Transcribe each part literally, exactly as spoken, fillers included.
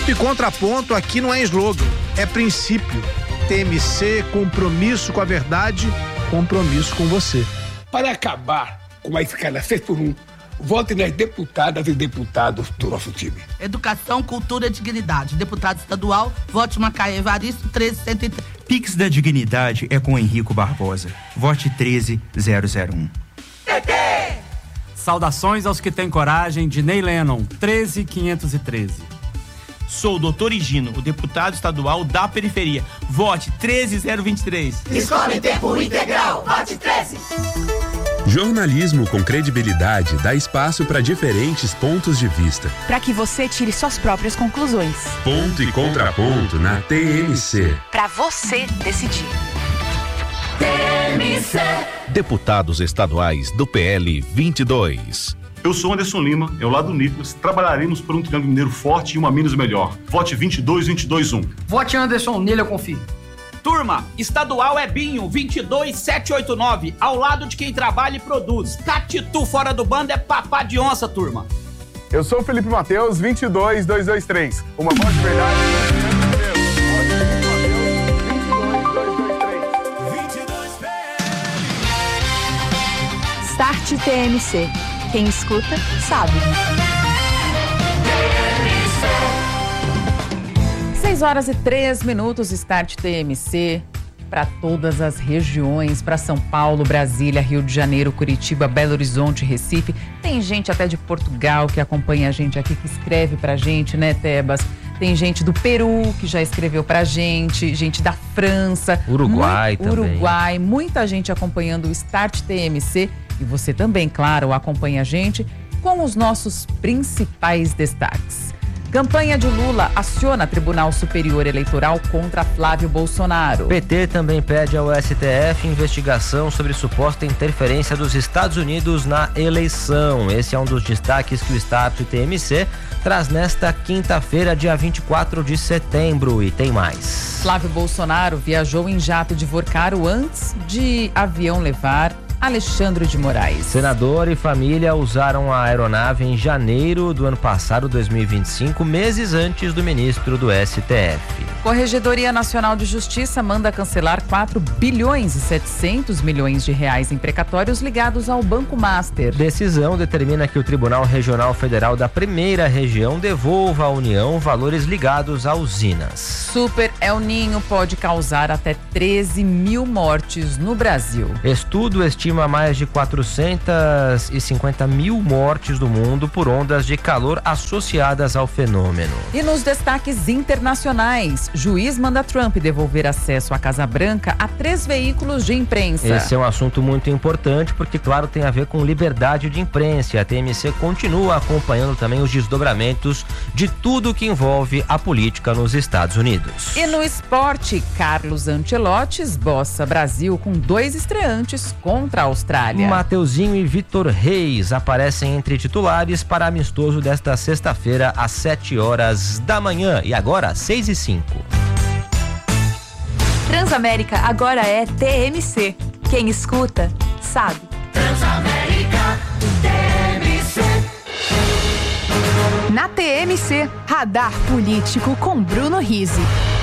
Ponto e contraponto aqui não é slogan, é princípio. T M C, compromisso com a verdade, compromisso com você. Para acabar com a escala seis por um, vote nas deputadas e deputados do nosso time. Educação, cultura e dignidade. Deputado estadual, vote Macaé Evaristo, treze cento e três. Pix da Dignidade é com Henrico Barbosa. Vote treze zero zero um. T T! Saudações aos que têm coragem, de Ney Lennon, treze quinhentos e treze. Sou o doutor Higino, o deputado estadual da periferia. Vote treze zero vinte e três. Escola em tempo integral, vote treze. Jornalismo com credibilidade dá espaço para diferentes pontos de vista. Para que você tire suas próprias conclusões. Ponto e contraponto na T M C. Para você decidir. T M C. Deputados estaduais do P L vinte e dois. Eu sou Anderson Lima, ao lado do Nicolas, trabalharemos por um Triângulo Mineiro forte e uma Minas melhor. Vote vinte e dois vinte e dois um. Vote Anderson, nele eu confio. Turma, estadual é Binho, vinte e dois sete oito nove, ao lado de quem trabalha e produz. Catitu fora do bando é papá de onça, turma. Eu sou o Felipe Mateus, vinte e dois dois dois três. Uma voz de verdade. Start T M C. Quem escuta, sabe. seis horas e três minutos, Start T M C. Para todas as regiões, para São Paulo, Brasília, Rio de Janeiro, Curitiba, Belo Horizonte, Recife. Tem gente até de Portugal que acompanha a gente aqui, que escreve pra gente, né, Tebas? Tem gente do Peru que já escreveu pra gente, gente da França. Uruguai também. Uruguai, muita gente acompanhando o Start T M C. E você também, claro, acompanha a gente com os nossos principais destaques. Campanha de Lula aciona Tribunal Superior Eleitoral contra Flávio Bolsonaro. P T também pede ao S T F investigação sobre suposta interferência dos Estados Unidos na eleição. Esse é um dos destaques que o Start T M C traz nesta quinta-feira, dia vinte e quatro de setembro. E tem mais. Flávio Bolsonaro viajou em jato de Vorcaro antes de avião levar Alexandre de Moraes. Senador e família usaram a aeronave em janeiro do ano passado, dois mil e vinte e cinco, meses antes do ministro do S T F. Corregedoria Nacional de Justiça manda cancelar quatro bilhões e setecentos milhões de reais em precatórios ligados ao Banco Master. Decisão determina que o Tribunal Regional Federal da Primeira Região devolva à União valores ligados a usinas. Super El Ninho pode causar até treze mil mortes no Brasil. Estudo estima mais de quatrocentas e cinquenta mil mortes do mundo por ondas de calor associadas ao fenômeno. E nos destaques internacionais, juiz manda Trump devolver acesso à Casa Branca a três veículos de imprensa. Esse é um assunto muito importante porque, claro, tem a ver com liberdade de imprensa. A T M C continua acompanhando também os desdobramentos de tudo que envolve a política nos Estados Unidos. E no esporte, Carlos Ancelotti esboça Brasil com dois estreantes contra a Austrália. Mateuzinho e Vitor Reis aparecem entre titulares para amistoso desta sexta-feira às sete horas da manhã. E agora, seis e cinco. Transamérica agora é T M C. Quem escuta, sabe. Transamérica, T M C. Na T M C, Radar Político com Bruno Rizzi.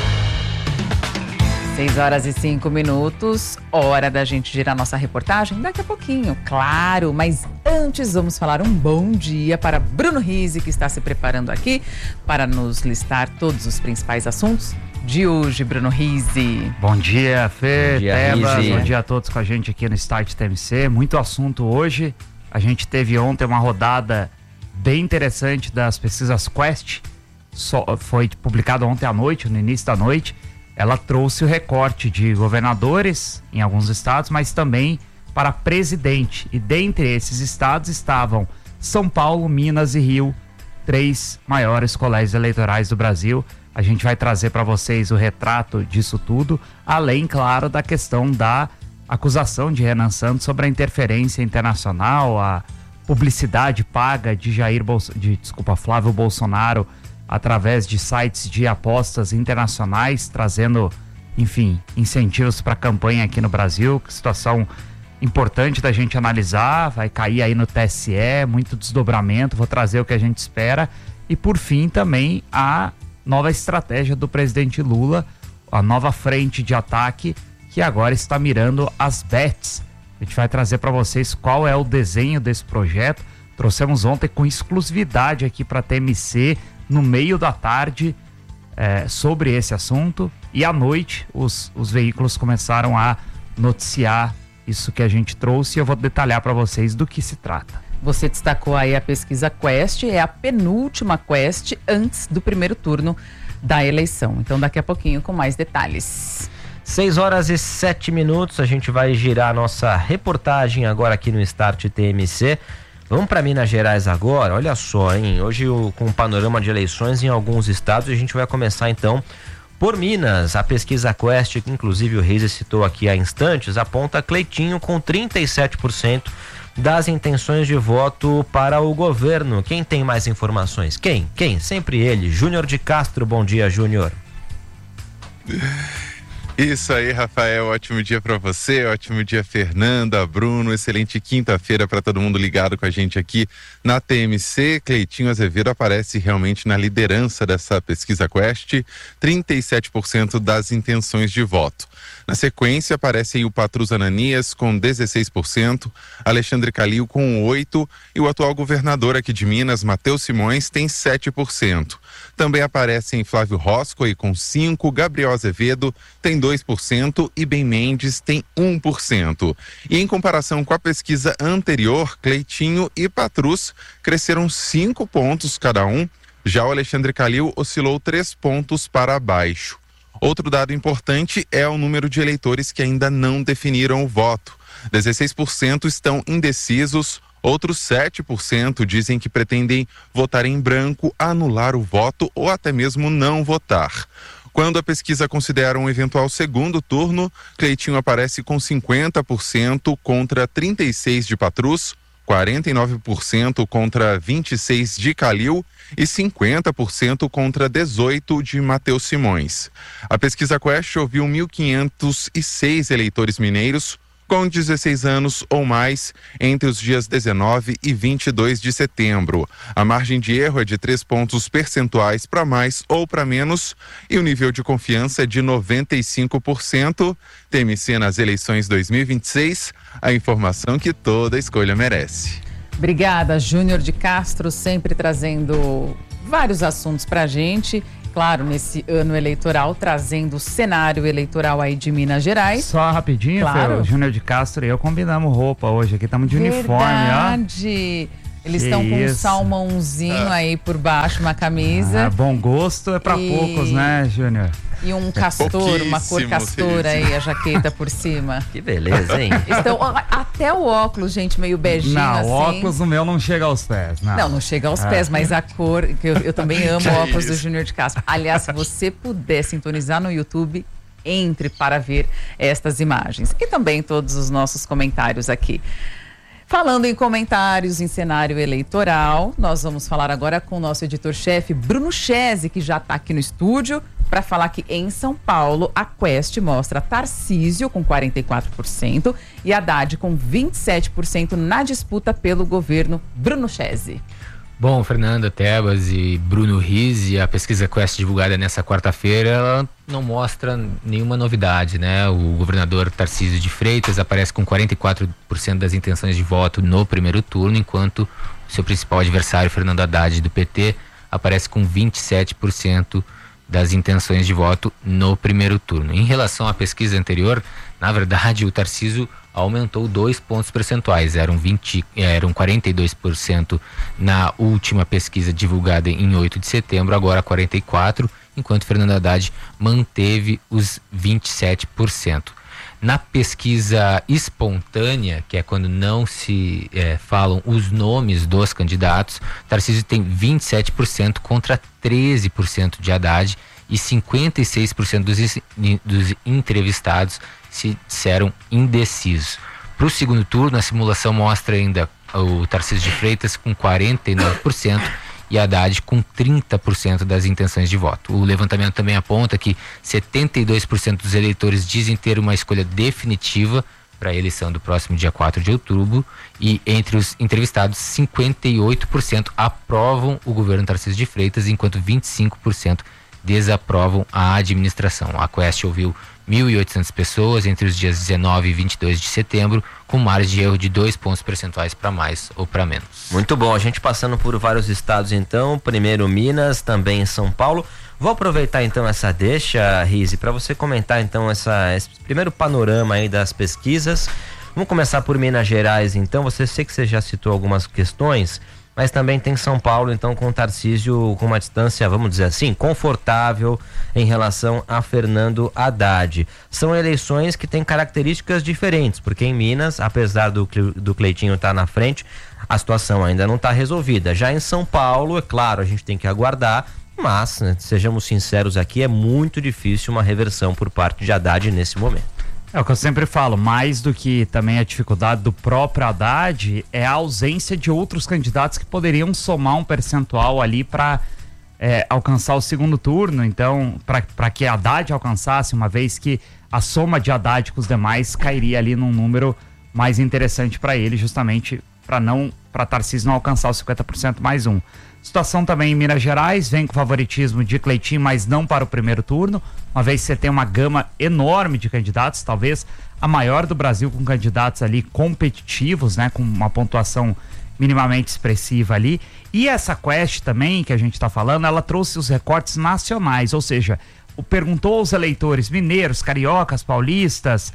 seis horas e cinco minutos, hora da gente girar nossa reportagem daqui a pouquinho, claro, mas antes vamos falar um bom dia para Bruno Rizzi, que está se preparando aqui para nos listar todos os principais assuntos de hoje. Bruno Rizzi. Bom dia, Fê, bom dia, Tebas, Rizzi. Bom dia a todos com a gente aqui no Start T M C, muito assunto hoje. A gente teve ontem uma rodada bem interessante das pesquisas Quest, Só, foi publicado ontem à noite, no início da noite. Ela trouxe o recorte de governadores em alguns estados, mas também para presidente. E dentre esses estados estavam São Paulo, Minas e Rio, três maiores colégios eleitorais do Brasil. A gente vai trazer para vocês o retrato disso tudo, além, claro, da questão da acusação de Renan Santos sobre a interferência internacional, a publicidade paga de Jair Bolso... de, desculpa, Flávio Bolsonaro através de sites de apostas internacionais, trazendo, enfim, incentivos para a campanha aqui no Brasil. Que situação importante da gente analisar, vai cair aí no T S E, muito desdobramento, vou trazer o que a gente espera. E por fim também a nova estratégia do presidente Lula, a nova frente de ataque que agora está mirando as bets. A gente vai trazer para vocês qual é o desenho desse projeto. Trouxemos ontem com exclusividade aqui para a T M C, no meio da tarde, é, sobre esse assunto. E à noite os, os veículos começaram a noticiar isso que a gente trouxe, e eu vou detalhar para vocês do que se trata. Você destacou aí a pesquisa Quest, é a penúltima Quest antes do primeiro turno da eleição. Então daqui a pouquinho com mais detalhes. seis horas e sete minutos, a gente vai girar a nossa reportagem agora aqui no Start T M C. Vamos para Minas Gerais agora, olha só, hein? Hoje o, com o panorama de eleições em alguns estados, a gente vai começar então por Minas. A pesquisa Quest, que inclusive o Reis citou aqui há instantes, aponta Cleitinho com trinta e sete por cento das intenções de voto para o governo. Quem tem mais informações? Quem? Quem? Sempre ele, Júnior de Castro. Bom dia, Júnior. Isso aí, Rafael, ótimo dia para você, ótimo dia, Fernanda, Bruno, excelente quinta-feira para todo mundo ligado com a gente aqui na T M C. Cleitinho Azevedo aparece realmente na liderança dessa pesquisa Quest, trinta e sete por cento das intenções de voto. Na sequência aparece aí o Patrus Ananias com dezesseis por cento, Alexandre Calil com oito por cento e o atual governador aqui de Minas, Matheus Simões, tem sete por cento. Também aparecem Flávio Rosco aí com cinco por cento, Gabriel Azevedo tem dois por cento e Ben Mendes tem um por cento. E em comparação com a pesquisa anterior, Cleitinho e Patrus cresceram cinco pontos cada um, já o Alexandre Calil oscilou três pontos para baixo. Outro dado importante é o número de eleitores que ainda não definiram o voto. dezesseis por cento estão indecisos, outros sete por cento dizem que pretendem votar em branco, anular o voto ou até mesmo não votar. Quando a pesquisa considera um eventual segundo turno, Cleitinho aparece com cinquenta por cento contra trinta e seis por cento de Patrus, quarenta e nove por cento contra vinte e seis por cento de Calil e cinquenta por cento contra dezoito por cento de Matheus Simões. A pesquisa Quest ouviu mil quinhentos e seis eleitores mineiros com dezesseis anos ou mais entre os dias dezenove e vinte e dois de setembro. A margem de erro é de três pontos percentuais para mais ou para menos e o nível de confiança é de noventa e cinco por cento. T M C nas eleições dois mil e vinte e seis, a informação que toda escolha merece. Obrigada, Júnior de Castro, sempre trazendo vários assuntos para a gente. Claro, nesse ano eleitoral, trazendo o cenário eleitoral aí de Minas Gerais. Só rapidinho, claro. O Júnior de Castro e eu combinamos roupa hoje aqui, estamos de uniforme, ó. Verdade. Eles estão com um salmãozinho ah. aí por baixo, uma camisa. Ah, bom gosto é para e... poucos, né, Júnior? E um castor, uma cor castor aí, a jaqueta por cima. Que beleza, hein? Então, até o óculos, gente, meio beijinho não, assim. Não, o óculos no meu não chega aos pés, não. Não, não chega aos ah. pés, mas a cor, que eu, eu também amo o óculos do Júnior de Castro. Aliás, se você puder sintonizar no YouTube, entre para ver estas imagens. E também todos os nossos comentários aqui. Falando em comentários em cenário eleitoral, nós vamos falar agora com o nosso editor-chefe, Bruno Chese, que já está aqui no estúdio, para falar que em São Paulo a Quest mostra Tarcísio com quarenta e quatro por cento e Haddad com vinte e sete por cento na disputa pelo governo. Bruno Chese. Bom, Fernanda Tebas e Bruno Rizzi, a pesquisa Quest divulgada nessa quarta-feira, ela não mostra nenhuma novidade, né? O governador Tarcísio de Freitas aparece com quarenta e quatro por cento das intenções de voto no primeiro turno, enquanto seu principal adversário, Fernando Haddad, do P T, aparece com vinte e sete por cento das intenções de voto no primeiro turno. Em relação à pesquisa anterior, na verdade, o Tarcísio aumentou dois pontos percentuais, eram, vinte, eram quarenta e dois por cento na última pesquisa divulgada em oito de setembro, agora quarenta e quatro por cento, enquanto Fernando Haddad manteve os vinte e sete por cento. Na pesquisa espontânea, que é quando não se é, falam os nomes dos candidatos, Tarcísio tem vinte e sete por cento contra treze por cento de Haddad e cinquenta e seis por cento dos, dos entrevistados se disseram indecisos. Para o segundo turno, a simulação mostra ainda o Tarcísio de Freitas com quarenta e nove por cento e Haddad com trinta por cento das intenções de voto. O levantamento também aponta que setenta e dois por cento dos eleitores dizem ter uma escolha definitiva para a eleição do próximo dia quatro de outubro e entre os entrevistados, cinquenta e oito por cento aprovam o governo Tarcísio de Freitas, enquanto vinte e cinco por cento desaprovam a administração. A Quest ouviu mil e oitocentas pessoas entre os dias dezenove e vinte e dois de setembro, com margem de erro de dois pontos percentuais para mais ou para menos. Muito bom, a gente passando por vários estados então, primeiro Minas, também São Paulo. Vou aproveitar então essa deixa, Rizzi, para você comentar então essa, esse primeiro panorama aí das pesquisas. Vamos começar por Minas Gerais então, você sei que você já citou algumas questões, mas também tem São Paulo, então, com o Tarcísio com uma distância, vamos dizer assim, confortável em relação a Fernando Haddad. São eleições que têm características diferentes, porque em Minas, apesar do, do Cleitinho estar na frente, a situação ainda não está resolvida. Já em São Paulo, é claro, a gente tem que aguardar, mas, né, sejamos sinceros aqui, é muito difícil uma reversão por parte de Haddad nesse momento. É o que eu sempre falo, mais do que também a dificuldade do próprio Haddad, é a ausência de outros candidatos que poderiam somar um percentual ali para é, alcançar o segundo turno. Então, para que Haddad alcançasse, uma vez que a soma de Haddad com os demais cairia ali num número mais interessante para ele, justamente para não para Tarcísio não alcançar os cinquenta por cento mais um. Situação também em Minas Gerais, vem com favoritismo de Cleitinho, mas não para o primeiro turno, uma vez que você tem uma gama enorme de candidatos, talvez a maior do Brasil, com candidatos ali competitivos, né, com uma pontuação minimamente expressiva ali. E essa Quest também, que a gente está falando, ela trouxe os recortes nacionais, ou seja, perguntou aos eleitores mineiros, cariocas, paulistas,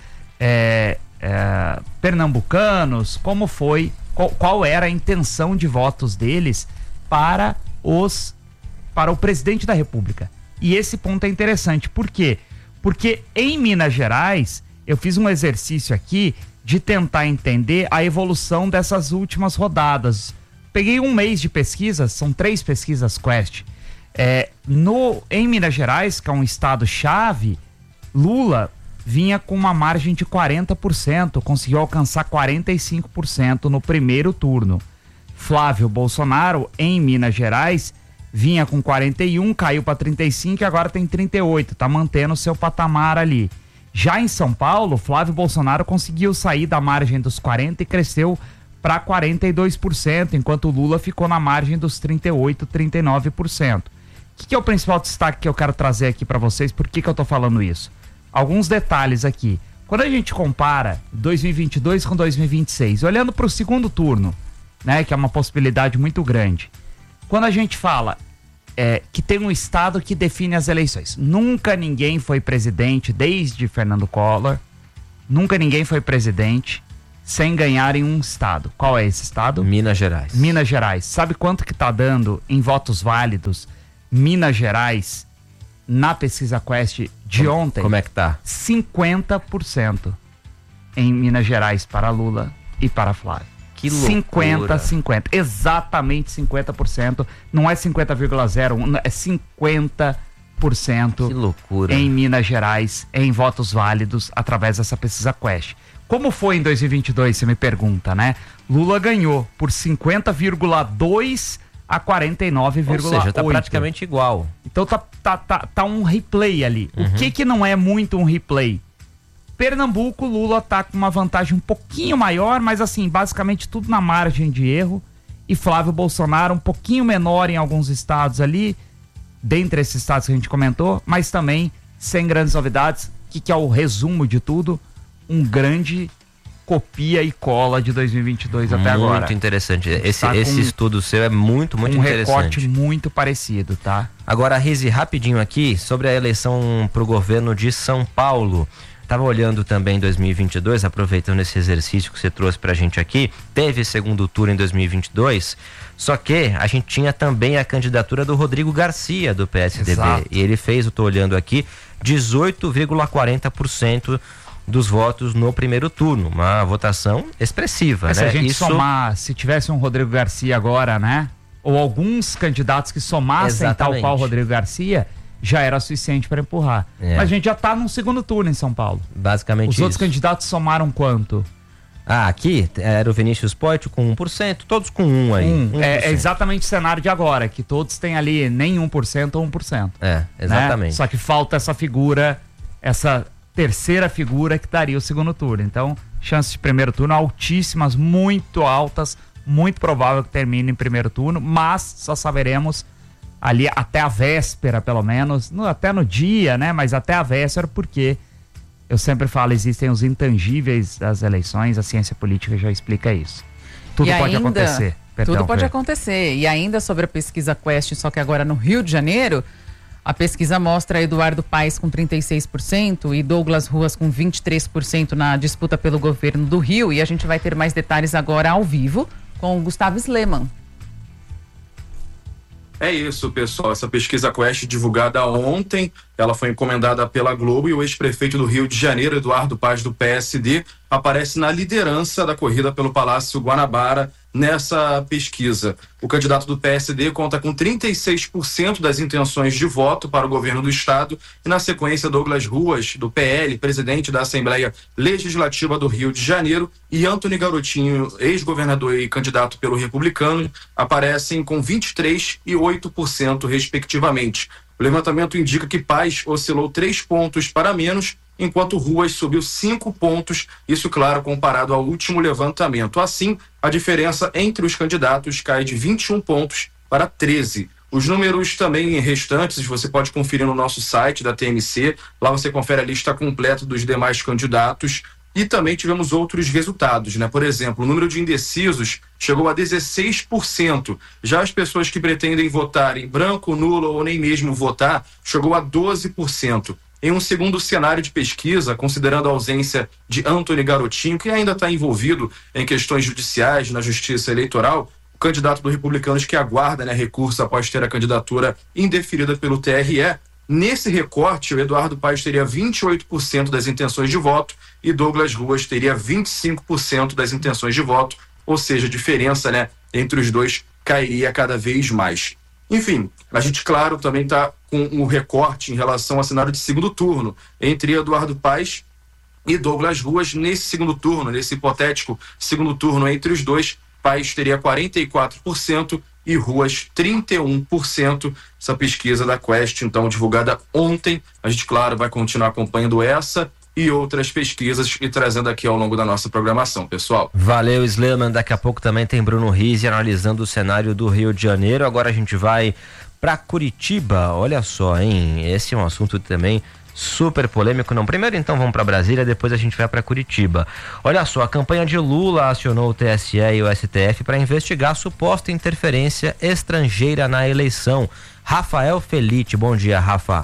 é, é, pernambucanos, como foi, qual, qual era a intenção de votos deles para os para o presidente da República. E esse ponto é interessante. Por quê? Porque em Minas Gerais, eu fiz um exercício aqui de tentar entender a evolução dessas últimas rodadas. Peguei um mês de pesquisas, são três pesquisas Quest. É, no, em Minas Gerais, que é um estado-chave, Lula vinha com uma margem de quarenta por cento, conseguiu alcançar quarenta e cinco por cento no primeiro turno. Flávio Bolsonaro, em Minas Gerais, vinha com quarenta e um, caiu para trinta e cinco e agora tem trinta e oito, tá mantendo o seu patamar ali. Já em São Paulo, Flávio Bolsonaro conseguiu sair da margem dos quarenta e cresceu para quarenta e dois por cento, enquanto o Lula ficou na margem dos trinta e oito, trinta e nove por cento. O que, que é o principal destaque que eu quero trazer aqui para vocês? Por que, que eu tô falando isso? Alguns detalhes aqui. Quando a gente compara dois mil e vinte e dois com dois mil e vinte e seis, olhando para o segundo turno, né, que é uma possibilidade muito grande. Quando a gente fala é, que tem um estado que define as eleições, nunca ninguém foi presidente desde Fernando Collor, nunca ninguém foi presidente sem ganhar em um estado. Qual é esse estado? Minas Gerais. Minas Gerais. Sabe quanto que tá dando em votos válidos Minas Gerais na pesquisa Quest de como, ontem? Como é que tá? cinquenta por cento em Minas Gerais para Lula e para Flávio. Que loucura. cinquenta a cinquenta, exatamente cinquenta por cento, não é cinquenta vírgula zero um, é cinquenta por cento. Que loucura. Em Minas Gerais, em votos válidos através dessa pesquisa Quest. Como foi em dois mil e vinte e dois, você me pergunta, né? Lula ganhou por cinquenta vírgula dois a quarenta e nove vírgula oito. Ou seja, tá praticamente igual. Então tá, tá, tá, tá um replay ali. Uhum. O que que não é muito um replay? Pernambuco, Lula tá com uma vantagem um pouquinho maior, mas assim, basicamente tudo na margem de erro. E Flávio Bolsonaro um pouquinho menor em alguns estados ali, dentre esses estados que a gente comentou, mas também sem grandes novidades. O que, que é o resumo de tudo? Um grande copia e cola de dois mil e vinte e dois até agora. Muito interessante. Esse, tá esse estudo seu é muito, muito um interessante. Um recorte muito parecido, tá? Agora, Rizzi, rapidinho aqui, sobre a eleição pro governo de São Paulo. Tava olhando também dois mil e vinte e dois, aproveitando esse exercício que você trouxe pra gente aqui. Teve segundo turno em dois mil e vinte e dois, só que a gente tinha também a candidatura do Rodrigo Garcia, do P S D B. Exato. E ele fez, eu tô olhando aqui, dezoito vírgula quarenta por cento dos votos no primeiro turno. Uma votação expressiva, Mas né? Se a gente Isso... somar, se tivesse um Rodrigo Garcia agora, né? Ou alguns candidatos que somassem Exatamente. tal qual Rodrigo Garcia, já era suficiente para empurrar. É. Mas a gente já tá num segundo turno em São Paulo. Basicamente Os isso. outros candidatos somaram quanto? Ah, aqui era o Vinícius Poit com um por cento, todos com um aí. Um. um por cento. É, é exatamente o cenário de agora, que todos têm ali nem um por cento ou um por cento. É, exatamente. Né? Só que falta essa figura, essa terceira figura que daria o segundo turno. Então, chances de primeiro turno altíssimas, muito altas, muito provável que termine em primeiro turno, mas só saberemos ali até a véspera, pelo menos, no, até no dia, né? Mas até a véspera, porque eu sempre falo, existem os intangíveis das eleições, a ciência política já explica isso. Tudo E pode ainda, acontecer. Perdão, tudo pode Fê. acontecer. E ainda sobre a pesquisa Quest, só que agora no Rio de Janeiro, a pesquisa mostra Eduardo Paes com trinta e seis por cento e Douglas Ruas com vinte e três por cento na disputa pelo governo do Rio. E a gente vai ter mais detalhes agora ao vivo com o Gustavo Sleman. É isso, pessoal. Essa pesquisa Quest divulgada ontem, ela foi encomendada pela Globo e o ex-prefeito do Rio de Janeiro, Eduardo Paes, do P S D, aparece na liderança da corrida pelo Palácio Guanabara nessa pesquisa. O candidato do P S D conta com trinta e seis por cento das intenções de voto para o governo do estado e, na sequência, Douglas Ruas, do P L, presidente da Assembleia Legislativa do Rio de Janeiro, e Antony Garotinho, ex-governador e candidato pelo Republicano, aparecem com vinte e três por cento e oito por cento, respectivamente. O levantamento indica que Paes oscilou três pontos para menos, enquanto Ruas subiu cinco pontos, isso, claro, comparado ao último levantamento. Assim, a diferença entre os candidatos cai de vinte e um pontos para treze. Os números também restantes você pode conferir no nosso site da T M C, lá você confere a lista completa dos demais candidatos. E também tivemos outros resultados, né? Por exemplo, o número de indecisos chegou a dezesseis por cento. Já as pessoas que pretendem votar em branco, nulo ou nem mesmo votar, chegou a doze por cento. Em um segundo cenário de pesquisa, considerando a ausência de Antony Garotinho, que ainda está envolvido em questões judiciais na Justiça Eleitoral, o candidato do Republicanos que aguarda, né, recurso após ter a candidatura indeferida pelo T R E, nesse recorte, o Eduardo Paes teria vinte e oito por cento das intenções de voto e Douglas Ruas teria vinte e cinco por cento das intenções de voto, ou seja, a diferença, né, entre os dois cairia cada vez mais. Enfim, a gente, claro, também está com um recorte em relação ao cenário de segundo turno entre Eduardo Paes e Douglas Ruas. Nesse segundo turno, nesse hipotético segundo turno entre os dois, Paes teria quarenta e quatro por cento e Ruas trinta e um por cento. Essa pesquisa da Quest, então, divulgada ontem. A gente, claro, vai continuar acompanhando essa e outras pesquisas e trazendo aqui ao longo da nossa programação, pessoal. Valeu, Sleman. Daqui a pouco também tem Bruno Rizzi analisando o cenário do Rio de Janeiro. Agora a gente vai para Curitiba. Olha só, hein? Esse é um assunto também super polêmico. Não, primeiro então vamos para Brasília, depois a gente vai para Curitiba. Olha só, a campanha de Lula acionou o T S E e o S T F para investigar suposta interferência estrangeira na eleição. Rafael Felite, bom dia, Rafa.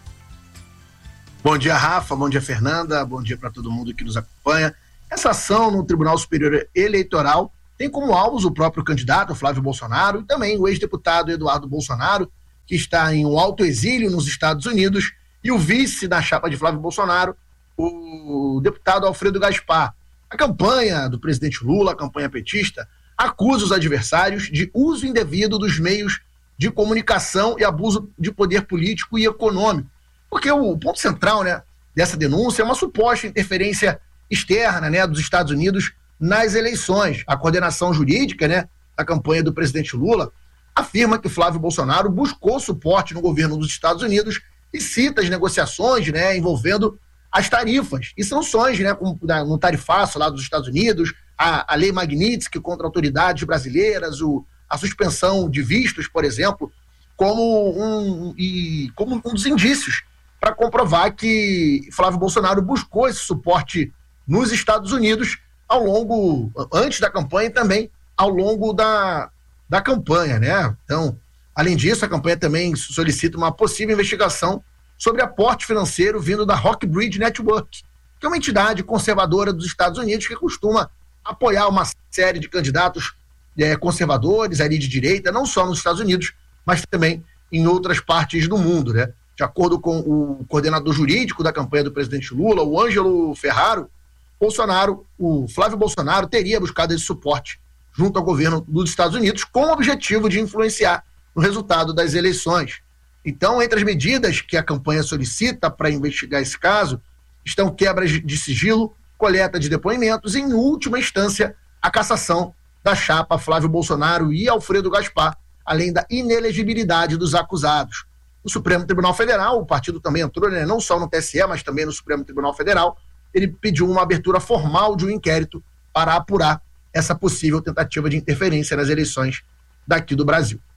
Bom dia, Rafa, bom dia, Fernanda, bom dia para todo mundo que nos acompanha. Essa ação no Tribunal Superior Eleitoral tem como alvos o próprio candidato Flávio Bolsonaro e também o ex-deputado Eduardo Bolsonaro, que está em um alto exílio nos Estados Unidos, e o vice da chapa de Flávio Bolsonaro, o deputado Alfredo Gaspar. A campanha do presidente Lula, a campanha petista, acusa os adversários de uso indevido dos meios de comunicação e abuso de poder político e econômico. Porque o ponto central, né, dessa denúncia é uma suposta interferência externa, né, dos Estados Unidos nas eleições. A coordenação jurídica, né, da campanha do presidente Lula afirma que Flávio Bolsonaro buscou suporte no governo dos Estados Unidos e cita as negociações, né, envolvendo as tarifas e sanções, né, como no tarifaço lá dos Estados Unidos, a, a lei Magnitsky contra autoridades brasileiras, o, a suspensão de vistos, por exemplo, como um, e, como um dos indícios para comprovar que Flávio Bolsonaro buscou esse suporte nos Estados Unidos ao longo, antes da campanha e também ao longo da, da campanha, né? Então, além disso, a campanha também solicita uma possível investigação sobre aporte financeiro vindo da Rockbridge Network, que é uma entidade conservadora dos Estados Unidos que costuma apoiar uma série de candidatos é, conservadores ali de direita, não só nos Estados Unidos, mas também em outras partes do mundo, né? De acordo com o coordenador jurídico da campanha do presidente Lula, o Ângelo Ferraro, Bolsonaro, o Flávio Bolsonaro teria buscado esse suporte junto ao governo dos Estados Unidos com o objetivo de influenciar no resultado das eleições. Então, entre as medidas que a campanha solicita para investigar esse caso, estão quebras de sigilo, coleta de depoimentos e, em última instância, a cassação da chapa Flávio Bolsonaro e Alfredo Gaspar, além da inelegibilidade dos acusados. O Supremo Tribunal Federal, o partido também entrou, né, não só no T S E, mas também no Supremo Tribunal Federal, ele pediu uma abertura formal de um inquérito para apurar essa possível tentativa de interferência nas eleições daqui do Brasil.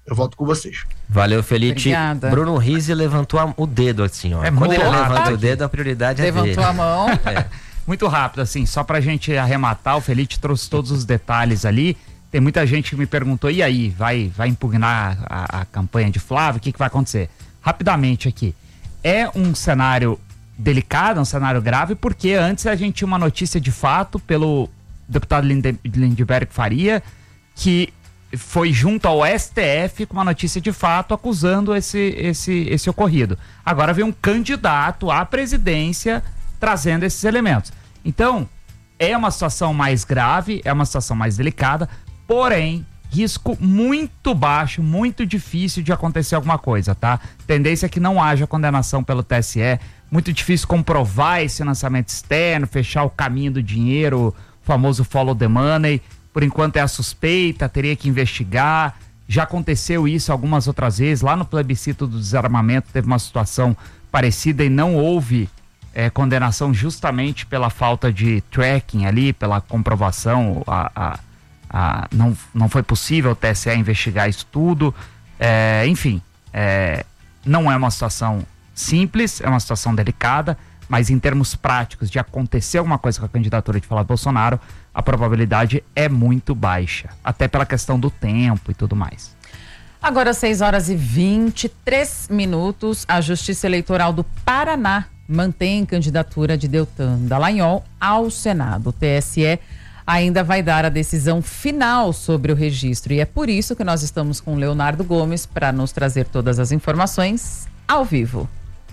Eu volto com vocês. Valeu, Felite. Obrigada. Bruno Rizzi levantou a, o dedo assim, ó. É Quando muito ele rápido levanta o aqui. dedo, a prioridade Levantou é dele. a mão. É. Muito rápido, assim, só pra gente arrematar, o Felite trouxe todos os detalhes ali. Tem muita gente que me perguntou, e aí, vai, vai impugnar a, a campanha de Flávio? O que, que vai acontecer? Rapidamente aqui. É um cenário delicado, um cenário grave, porque antes a gente tinha uma notícia de fato pelo deputado Linde- Lindbergh Faria, que foi junto ao S T F com uma notícia de fato acusando esse, esse, esse ocorrido. Agora vem um candidato à presidência trazendo esses elementos. Então, é uma situação mais grave, é uma situação mais delicada, porém, risco muito baixo, muito difícil de acontecer alguma coisa, tá? Tendência é que não haja condenação pelo T S E, muito difícil comprovar esse financiamento externo, fechar o caminho do dinheiro, o famoso follow the money. Por enquanto é a suspeita, teria que investigar. Já aconteceu isso algumas outras vezes, lá no plebiscito do desarmamento teve uma situação parecida e não houve É, condenação justamente pela falta de tracking ali, pela comprovação, a, a, a, não, não foi possível o T S E investigar isso tudo, é, enfim, é, não é uma situação simples, é uma situação delicada, mas em termos práticos de acontecer alguma coisa com a candidatura de Flávio Bolsonaro, a probabilidade é muito baixa, até pela questão do tempo e tudo mais. Agora, seis horas e vinte e três minutos, a Justiça Eleitoral do Paraná mantém candidatura de Deltan Dallagnol ao Senado. O T S E ainda vai dar a decisão final sobre o registro e é por isso que nós estamos com o Leonardo Gomes para nos trazer todas as informações ao vivo.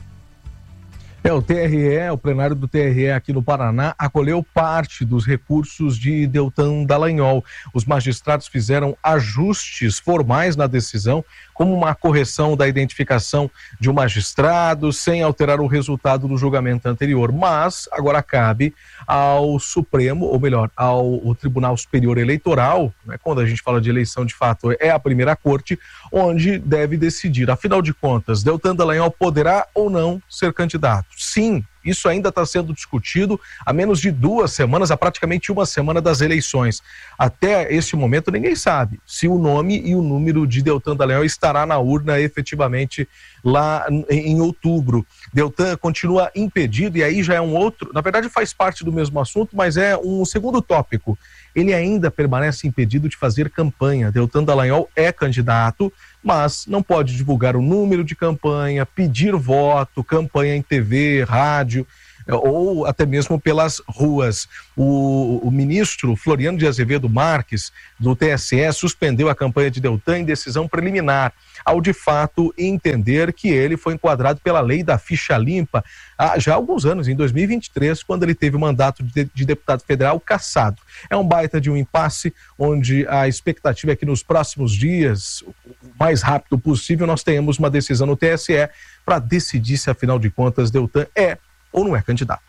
É, o T R E, o plenário do T R E aqui no Paraná, acolheu parte dos recursos de Deltan Dallagnol. Os magistrados fizeram ajustes formais na decisão, como uma correção da identificação de um magistrado, sem alterar o resultado do julgamento anterior. Mas agora cabe ao Supremo, ou melhor, ao, ao Tribunal Superior Eleitoral, né, quando a gente fala de eleição de fato, é a primeira corte, onde deve decidir. Afinal de contas, Deltan Dallagnol poderá ou não ser candidato? Sim, isso ainda está sendo discutido há menos de duas semanas, há praticamente uma semana das eleições. Até esse momento ninguém sabe se o nome e o número de Deltan Dallagnol estará na urna efetivamente lá em outubro. Deltan continua impedido e aí já é um outro, na verdade faz parte do mesmo assunto, mas é um segundo tópico. Ele ainda permanece impedido de fazer campanha. Deltan Dallagnol é candidato, mas não pode divulgar o número de campanha, pedir voto, campanha em T V, rádio, ou até mesmo pelas ruas. O, o ministro Floriano de Azevedo Marques, do T S E, suspendeu a campanha de Deltan em decisão preliminar, ao de fato entender que ele foi enquadrado pela lei da ficha limpa há já há alguns anos, em dois mil e vinte e três, quando ele teve o mandato de, de deputado federal cassado. É um baita de um impasse, onde a expectativa é que nos próximos dias, o mais rápido possível, nós tenhamos uma decisão no T S E para decidir se, afinal de contas, Deltan é ou não é candidato.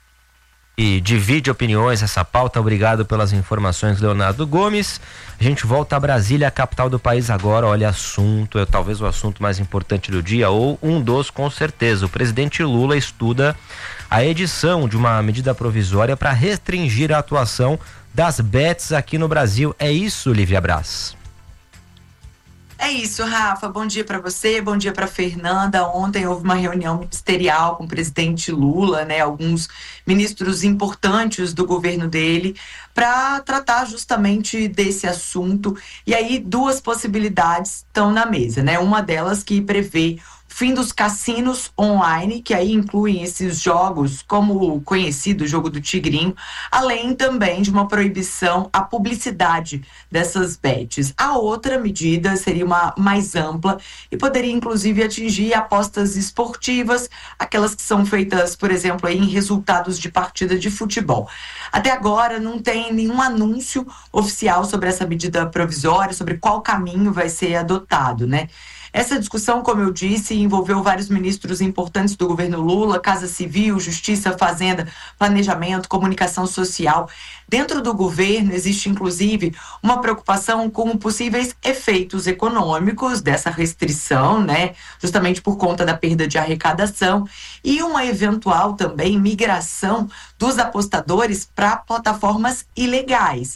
E divide opiniões essa pauta. Obrigado pelas informações, Leonardo Gomes. A gente volta a Brasília, a capital do país agora. Olha, assunto, é talvez o assunto mais importante do dia, ou um dos, com certeza. O presidente Lula estuda a edição de uma medida provisória para restringir a atuação das bets aqui no Brasil. É isso, Lívia Braz? É isso, Rafa. Bom dia para você, bom dia para Fernanda. Ontem houve uma reunião ministerial com o presidente Lula, né, alguns ministros importantes do governo dele, para tratar justamente desse assunto. E aí duas possibilidades estão na mesa, né? Uma delas que prevê fim dos cassinos online, que aí incluem esses jogos, como o conhecido jogo do Tigrinho, além também de uma proibição à publicidade dessas bets. A outra medida seria uma mais ampla e poderia inclusive atingir apostas esportivas, aquelas que são feitas, por exemplo, em resultados de partida de futebol. Até agora não tem nenhum anúncio oficial sobre essa medida provisória, sobre qual caminho vai ser adotado, né? Essa discussão, como eu disse, envolveu vários ministros importantes do governo Lula, Casa Civil, Justiça, Fazenda, Planejamento, Comunicação Social. Dentro do governo existe, inclusive, uma preocupação com possíveis efeitos econômicos dessa restrição, né? Justamente por conta da perda de arrecadação e uma eventual também migração dos apostadores para plataformas ilegais.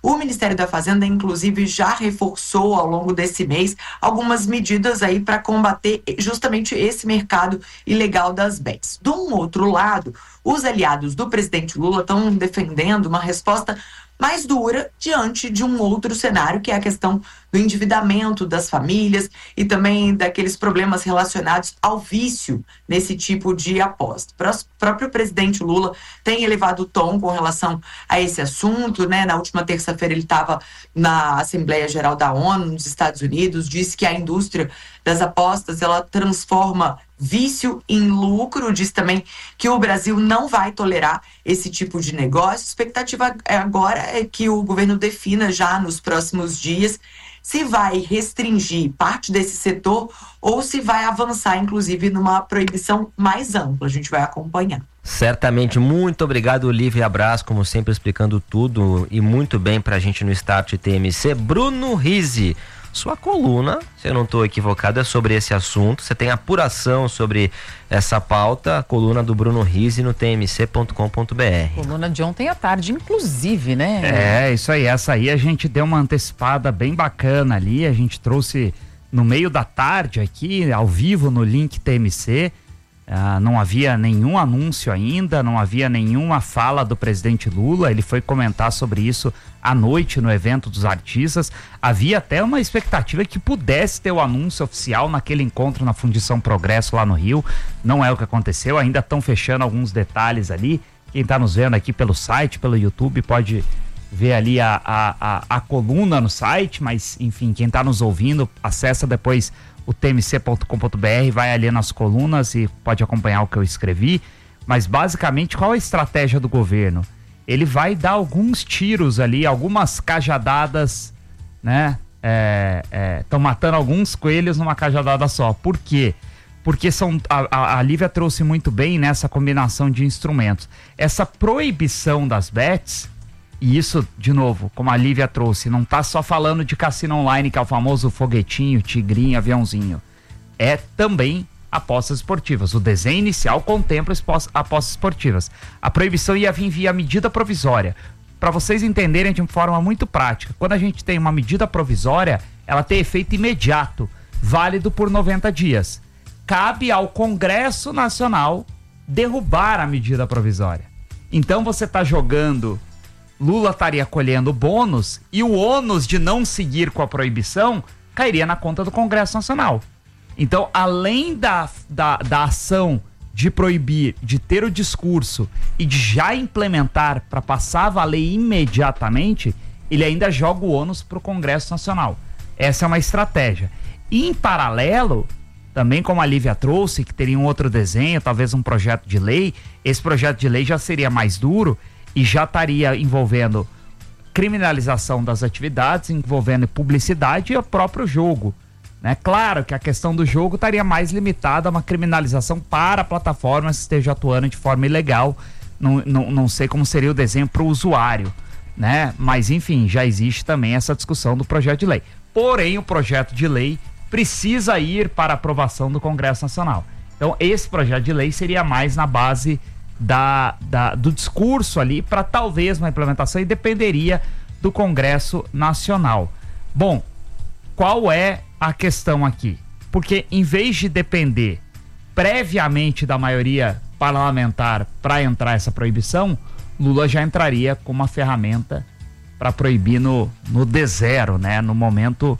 O Ministério da Fazenda, inclusive, já reforçou ao longo desse mês algumas medidas aí para combater justamente esse mercado ilegal das bets. De um outro lado, os aliados do presidente Lula estão defendendo uma resposta mais dura diante de um outro cenário, que é a questão do endividamento das famílias e também daqueles problemas relacionados ao vício nesse tipo de aposta. O próprio presidente Lula tem elevado o tom com relação a esse assunto, né? Na última terça-feira ele estava na Assembleia Geral da ONU, nos Estados Unidos, disse que a indústria das apostas, ela transforma vício em lucro, diz também que o Brasil não vai tolerar esse tipo de negócio. A expectativa agora é que o governo defina já nos próximos dias se vai restringir parte desse setor ou se vai avançar, inclusive, numa proibição mais ampla. A gente vai acompanhar. Certamente. Muito obrigado, Olivia Braz, como sempre explicando tudo e muito bem pra gente no Start T M C. Bruno Rizzi, sua coluna, se eu não estou equivocado, é sobre esse assunto. Você tem apuração sobre essa pauta, a coluna do Bruno Rizzi no t m c ponto com ponto b r. Coluna de ontem à tarde, inclusive, né? É, isso aí. Essa aí a gente deu uma antecipada bem bacana ali. A gente trouxe no meio da tarde aqui, ao vivo no link T M C. Ah, não havia nenhum anúncio ainda, não havia nenhuma fala do presidente Lula. Ele foi comentar sobre isso à noite no evento dos artistas. Havia até uma expectativa que pudesse ter o anúncio oficial naquele encontro na Fundição Progresso lá no Rio. Não é o que aconteceu, ainda estão fechando alguns detalhes ali. Quem está nos vendo aqui pelo site, pelo YouTube, pode ver ali a, a, a, a coluna no site, mas enfim, quem está nos ouvindo, acessa depois o t m c ponto com ponto b r, vai ali nas colunas e pode acompanhar o que eu escrevi. Mas basicamente, qual é a estratégia do governo? Ele vai dar alguns tiros ali, algumas cajadadas, né? Estão é, é, matando alguns coelhos numa cajadada só. Por quê? Porque são, a, a Lívia trouxe muito bem nessa combinação de instrumentos. Essa proibição das bets, e isso, de novo, como a Lívia trouxe, não tá só falando de cassino online, que é o famoso foguetinho, tigrinho, aviãozinho. É também apostas esportivas. O desenho inicial contempla apostas esportivas. A proibição ia vir via medida provisória. Para vocês entenderem de uma forma muito prática, quando a gente tem uma medida provisória, ela tem efeito imediato, válido por noventa dias. Cabe ao Congresso Nacional derrubar a medida provisória. Então você tá jogando... Lula estaria colhendo bônus e o ônus de não seguir com a proibição cairia na conta do Congresso Nacional. Então, além da, da, da ação de proibir, de ter o discurso e de já implementar para passar a valer imediatamente, ele ainda joga o ônus para o Congresso Nacional. Essa é uma estratégia. E, em paralelo, também como a Lívia trouxe, que teria um outro desenho, talvez um projeto de lei, esse projeto de lei já seria mais duro e já estaria envolvendo criminalização das atividades, envolvendo publicidade e o próprio jogo. Né? Claro que a questão do jogo estaria mais limitada a uma criminalização para plataformas que estejam atuando de forma ilegal. Não, não, não sei como seria o desenho para o usuário, né? Mas enfim, já existe também essa discussão do projeto de lei. Porém, o projeto de lei precisa ir para aprovação do Congresso Nacional. Então, esse projeto de lei seria mais na base Da, da, do discurso ali para talvez uma implementação e dependeria do Congresso Nacional. Bom, qual é a questão aqui? Porque em vez de depender previamente da maioria parlamentar para entrar essa proibição, Lula já entraria com uma ferramenta para proibir no, no D zero, né? No momento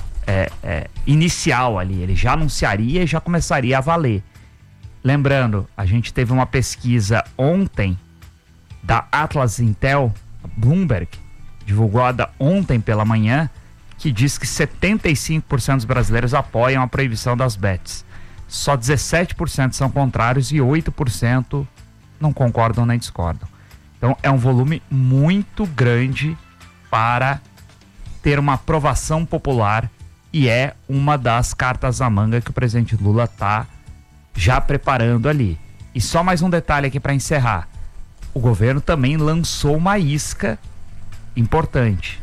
é, é, inicial ali. Ele já anunciaria e já começaria a valer. Lembrando, a gente teve uma pesquisa ontem da Atlas Intel, Bloomberg, divulgada ontem pela manhã, que diz que setenta e cinco por cento dos brasileiros apoiam a proibição das bets. Só dezessete por cento são contrários e oito por cento não concordam nem discordam. Então é um volume muito grande para ter uma aprovação popular e é uma das cartas à manga que o presidente Lula está já preparando ali. E só mais um detalhe aqui para encerrar. O governo também lançou uma isca importante.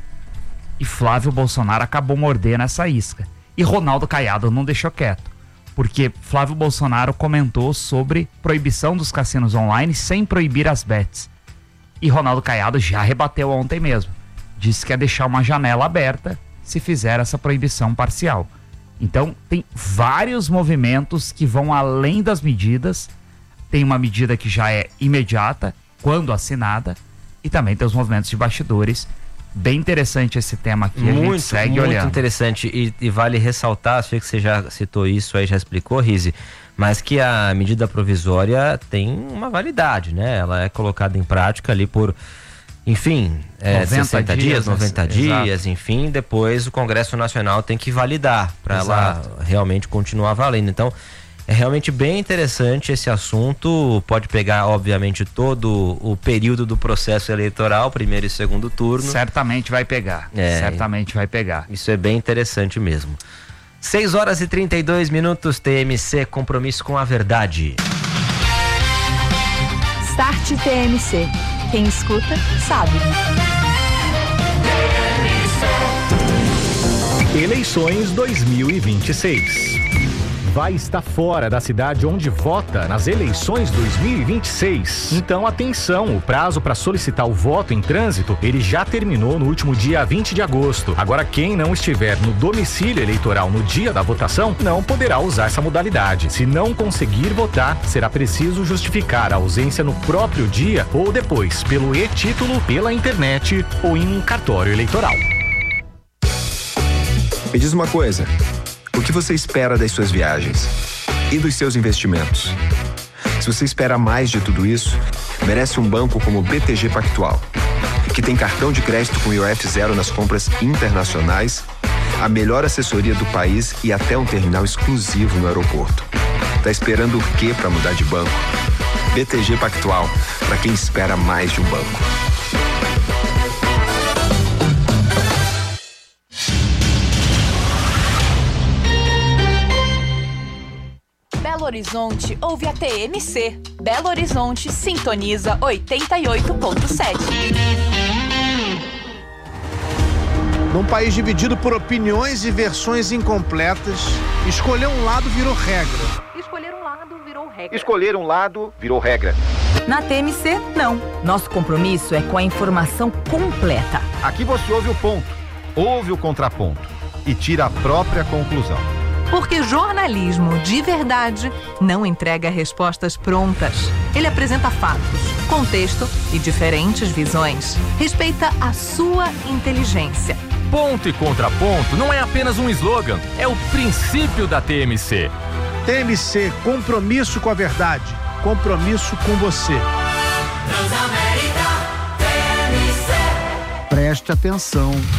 E Flávio Bolsonaro acabou mordendo essa isca. E Ronaldo Caiado não deixou quieto. Porque Flávio Bolsonaro comentou sobre proibição dos cassinos online sem proibir as bets. E Ronaldo Caiado já rebateu ontem mesmo. disse que é deixar uma janela aberta se fizer essa proibição parcial. Então, tem vários movimentos que vão além das medidas. Tem uma medida que já é imediata, quando assinada, e também tem os movimentos de bastidores. Bem interessante esse tema aqui, muito, a gente segue muito olhando. interessante e, e vale ressaltar, sei que você já citou isso aí, já explicou, Rizzi, mas que a medida provisória tem uma validade, né? Ela é colocada em prática ali por, enfim, é, sessenta dias, noventa dias, enfim, depois o Congresso Nacional tem que validar para ela realmente continuar valendo. Então, é realmente bem interessante esse assunto, pode pegar, obviamente, todo o período do processo eleitoral, primeiro e segundo turno. Certamente vai pegar, É, certamente vai pegar. Isso é bem interessante mesmo. seis horas e trinta e dois minutos, T M C, compromisso com a verdade. Start T M C. Quem escuta, sabe. Eleições dois mil e vinte e seis. Vai estar fora da cidade onde vota nas eleições dois mil e vinte e seis. Então, atenção, o prazo para solicitar o voto em trânsito, ele já terminou no último dia vinte de agosto. Agora, quem não estiver no domicílio eleitoral no dia da votação, não poderá usar essa modalidade. Se não conseguir votar, será preciso justificar a ausência no próprio dia ou depois, pelo e-título, pela internet ou em um cartório eleitoral. Me diz uma coisa. O que você espera das suas viagens e dos seus investimentos? Se você espera mais de tudo isso, merece um banco como o B T G Pactual, que tem cartão de crédito com I O F zero nas compras internacionais, a melhor assessoria do país e até um terminal exclusivo no aeroporto. Tá esperando o quê para mudar de banco? B T G Pactual, para quem espera mais de um banco. Belo Horizonte ouve a T M C. Belo Horizonte sintoniza oitenta e oito ponto sete. Num país dividido por opiniões e versões incompletas, escolher um lado virou regra. Escolher um lado virou regra. Escolher um lado virou regra. Na T M C, não. Nosso compromisso é com a informação completa. Aqui você ouve o ponto, ouve o contraponto e tira a própria conclusão. Porque jornalismo de verdade não entrega respostas prontas. Ele apresenta fatos, contexto e diferentes visões. Respeita a sua inteligência. Ponto e contraponto não é apenas um slogan, é o princípio da T M C. T M C, compromisso com a verdade, compromisso com você. Transamérica, T M C. Preste atenção.